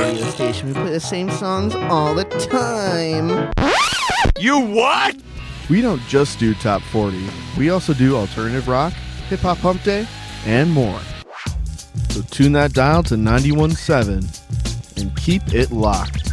radio station. We play the same songs all the time. You what? We don't just do top 40. We also do alternative rock, hip-hop hump day, and more. So tune that dial to 91.7 and keep it locked.